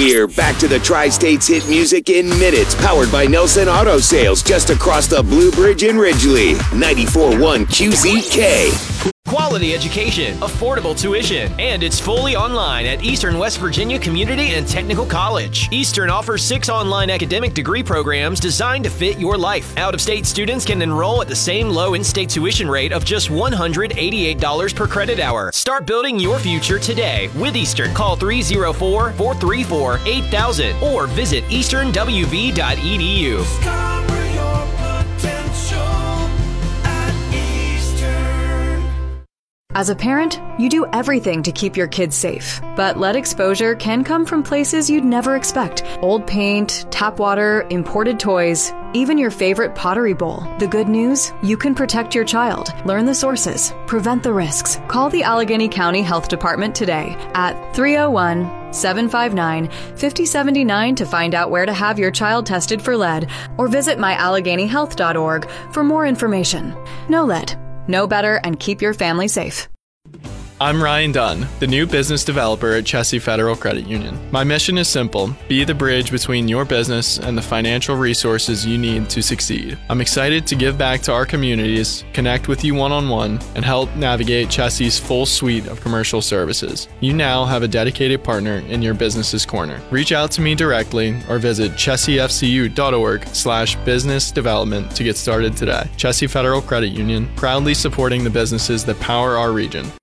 We're back to the Tri-States hit music in minutes, powered by Nelson Auto Sales, just across the Blue Bridge in Ridgely. 94.1 QZK. Quality education, affordable tuition, and it's fully online at Eastern West Virginia Community and Technical College. Eastern offers 6 online academic degree programs designed to fit your life. Out-of-state students can enroll at the same low in-state tuition rate of just $188 per credit hour. Start building your future today with Eastern. Call 304-434-8000 or visit easternwv.edu. As a parent, you do everything to keep your kids safe. But lead exposure can come from places you'd never expect. Old paint, tap water, imported toys, even your favorite pottery bowl. The good news? You can protect your child. Learn the sources. Prevent the risks. Call the Allegheny County Health Department today at 301-759-5079 to find out where to have your child tested for lead, or visit myalleghenyhealth.org for more information. No lead. Know better and keep your family safe. I'm Ryan Dunn, the new business developer at Chessie Federal Credit Union. My mission is simple: be the bridge between your business and the financial resources you need to succeed. I'm excited to give back to our communities, connect with you one-on-one, and help navigate Chessie's full suite of commercial services. You now have a dedicated partner in your business's corner. Reach out to me directly or visit chessiefcu.org/business development to get started today. Chessie Federal Credit Union, proudly supporting the businesses that power our region.